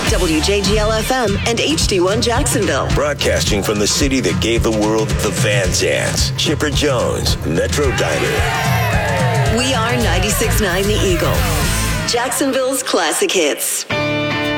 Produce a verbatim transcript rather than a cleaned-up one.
W J G L F M and H D one Jacksonville. Broadcasting from the city that gave the world the Van Zants. Chipper Jones, Metro Diner. We are ninety-six point nine The Eagle, Jacksonville's classic hits.